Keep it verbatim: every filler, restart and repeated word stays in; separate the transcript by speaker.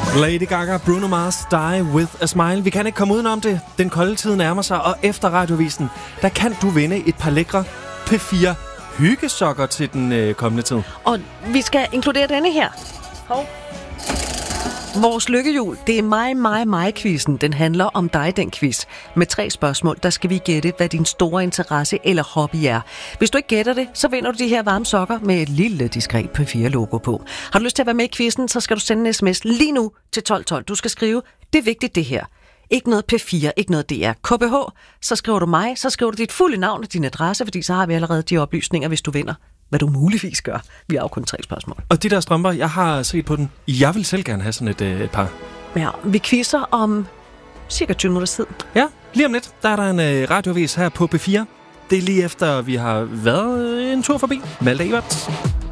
Speaker 1: Lady Gaga, Bruno Mars, Die With A Smile. Vi kan ikke komme udenom det. Den kolde tid nærmer sig, og efter radiovisen, der kan du vinde et par lækre P fire hyggesokker til den øh, kommende tid.
Speaker 2: Og vi skal inkludere denne her. Hov. Vores lykkehjul, det er mig, mig, mig-quizzen. Den handler om dig, den quiz. Med tre spørgsmål, der skal vi gætte, hvad din store interesse eller hobby er. Hvis du ikke gætter det, så vinder du de her varme sokker med et lille diskret P fire logo på. Har du lyst til at være med i quizzen, så skal du sende en sms lige nu til tolv tolv. Du skal skrive, det er vigtigt det her. Ikke noget P fire, ikke noget D R. K B H, så skriver du mig, så skriver du dit fulde navn og din adresse, fordi så har vi allerede de oplysninger, hvis du vinder. Hvad du muligvis gør. Vi har jo kun tre spørgsmål.
Speaker 1: Og de der strømper, jeg har set på den. Jeg vil selv gerne have sådan et, øh, et par.
Speaker 2: Ja, vi quizzer om cirka tyve minutters tid.
Speaker 1: Ja, lige om lidt, der er der en øh, radiovis her på P fire. Det er lige efter, vi har været en tur forbi Malte Ebert.